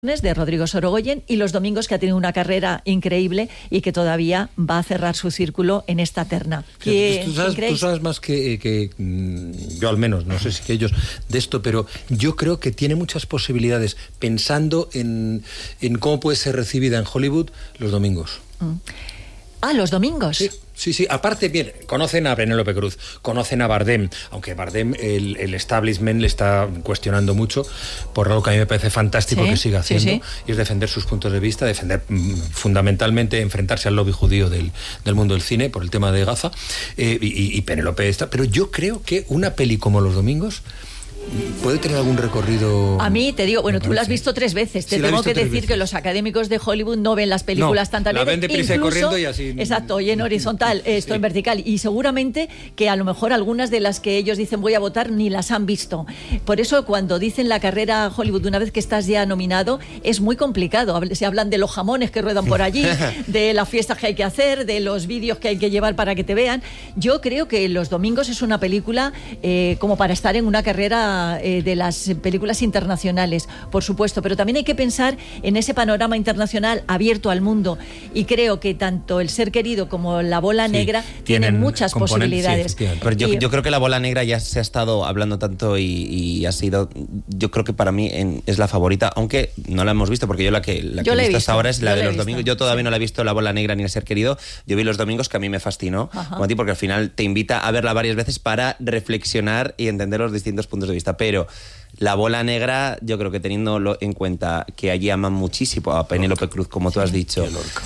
de Rodrigo Sorogoyen y los domingos, que ha tenido una carrera increíble y que todavía va a cerrar su círculo en esta terna. Tú sabes más que yo, al menos, no sé si que ellos, de esto, pero yo creo que tiene muchas posibilidades pensando en cómo puede ser recibida en Hollywood los domingos. Ah, los domingos. Sí. Aparte, bien, conocen a Penélope Cruz, conocen a Bardem, aunque Bardem el establishment le está cuestionando mucho por algo que a mí me parece fantástico que siga haciendo, y es defender sus puntos de vista, defender fundamentalmente, enfrentarse al lobby judío del mundo del cine por el tema de Gaza, y Penélope está. Pero yo creo que una peli como Los Domingos puede tener algún recorrido. A mí te digo, bueno, tú la has visto 3 veces. Te tengo que decir que los académicos de Hollywood no ven las películas tantas veces. La ven deprisa y corriendo y así. Exacto, y en horizontal, esto en vertical. Y seguramente que a lo mejor algunas de las que ellos dicen voy a votar ni las han visto. Por eso cuando dicen la carrera Hollywood, una vez que estás ya nominado, es muy complicado. Se hablan de los jamones que ruedan por allí, de las fiestas que hay que hacer, de los vídeos que hay que llevar para que te vean. Yo creo que Los Domingos es una película como para estar en una carrera de las películas internacionales, por supuesto, pero también hay que pensar en ese panorama internacional abierto al mundo, y creo que tanto El ser querido como La bola negra tienen muchas posibilidades. Pero yo creo que La bola negra ya se ha estado hablando tanto y ha sido, yo creo que para mí es la favorita, aunque no la hemos visto, porque yo la que he visto hasta ahora es la de Los Domingos. Yo todavía no la he visto, La bola negra ni El ser querido. Yo vi Los Domingos, que a mí me fascinó, como a ti, porque al final te invita a verla varias veces para reflexionar y entender los distintos puntos de vista. Pero La bola negra, yo creo que teniendo en cuenta que allí aman muchísimo a Penélope Cruz, como tú has dicho,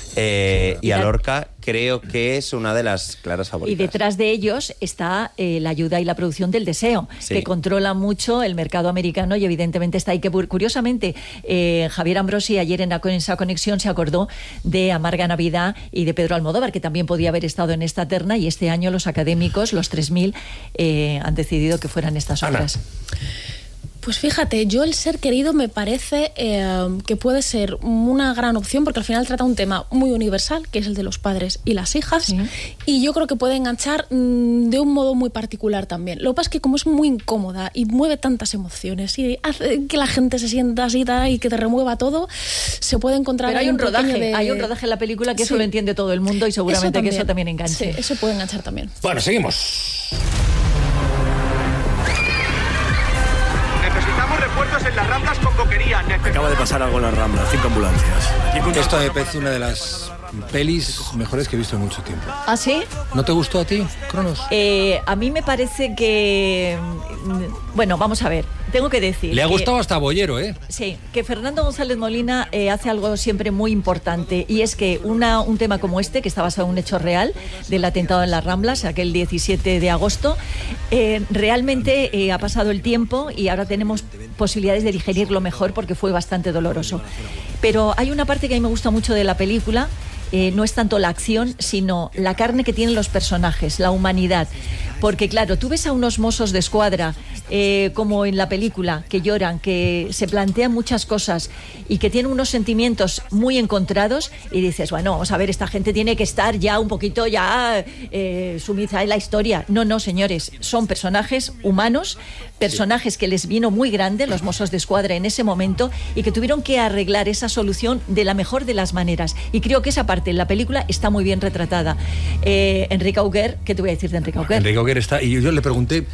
y a Lorca, creo que es una de las claras favoritas. Y detrás de ellos está la ayuda y la producción del Deseo, que controla mucho el mercado americano, y evidentemente está ahí. Que curiosamente, Javier Ambrosi ayer en esa conexión se acordó de Amarga Navidad y de Pedro Almodóvar, que también podía haber estado en esta terna, y este año los académicos, los 3000, han decidido que fueran estas obras. Pues fíjate, yo El ser querido me parece que puede ser una gran opción, porque al final trata un tema muy universal, que es el de los padres y las hijas, y yo creo que puede enganchar de un modo muy particular también. Lo que pasa es que como es muy incómoda y mueve tantas emociones y hace que la gente se sienta así y que te remueva todo, se puede encontrar. Pero hay un rodaje en la película que eso lo entiende todo el mundo, y seguramente que eso también enganche. Sí, eso puede enganchar también. Bueno, seguimos. En las Ramblas con Boquería. Acaba de pasar algo en las Ramblas, 5 ambulancias. Esto me parece una de las pelis mejores que he visto en mucho tiempo. ¿Ah, sí? ¿No te gustó a ti, Cronos? A mí me parece que... Bueno, vamos a ver. Tengo que decir... Le ha gustado hasta Bollero, ¿eh? Sí, que Fernando González Molina hace algo siempre muy importante, y es que un tema como este, que está basado en un hecho real del atentado en las Ramblas, aquel 17 de agosto, realmente ha pasado el tiempo y ahora tenemos posibilidades de digerirlo mejor, porque fue bastante doloroso. Pero hay una parte que a mí me gusta mucho de la película. No es tanto la acción, sino la carne que tienen los personajes, la humanidad. Porque claro, tú ves a unos mozos de escuadra, como en la película, que lloran, que se plantean muchas cosas y que tienen unos sentimientos muy encontrados, y dices, bueno, vamos a ver, esta gente tiene que estar ya un poquito sumida en la historia. No, señores, son personajes humanos, personajes que les vino muy grande, los mozos de escuadra, en ese momento, y que tuvieron que arreglar esa solución de la mejor de las maneras. Y creo que esa parte en la película está muy bien retratada. Enrique Auguer, ¿qué te voy a decir de Enrique Auguer? Enrique Auguer está, y yo le pregunté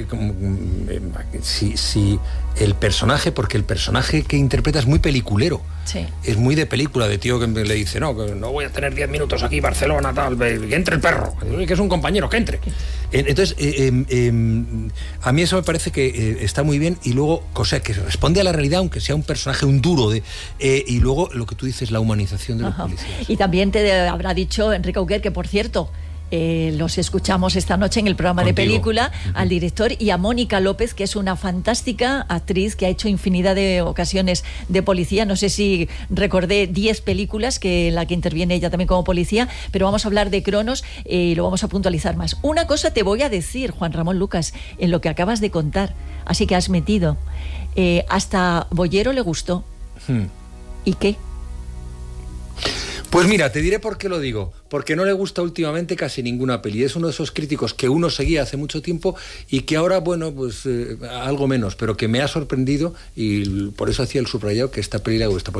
si el personaje, porque el personaje que interpreta es muy peliculero. Sí. Es muy de película, de tío que le dice, no voy a tener 10 minutos aquí, Barcelona, tal, que entre el perro, que es un compañero, que entre. Entonces, a mí eso me parece que está muy bien, y luego, o sea, que responde a la realidad, aunque sea un personaje, un duro, y luego lo que tú dices, la humanización de los policías. Y también te habrá dicho Enrique Auguer que, por cierto, los escuchamos esta noche en el programa de película, al director, y a Mónica López, que es una fantástica actriz que ha hecho infinidad de ocasiones de policía. No sé si recordé 10 películas en la que interviene ella también como policía, pero vamos a hablar de Cronos y lo vamos a puntualizar más. Una cosa te voy a decir, Juan Ramón Lucas, en lo que acabas de contar, así que has metido. Hasta Bollero le gustó. ¿Y qué? Pues mira, te diré por qué lo digo. Porque no le gusta últimamente casi ninguna peli. Es uno de esos críticos que uno seguía hace mucho tiempo y que ahora, bueno, pues algo menos, pero que me ha sorprendido, y por eso hacía el subrayado que esta peli le gusta.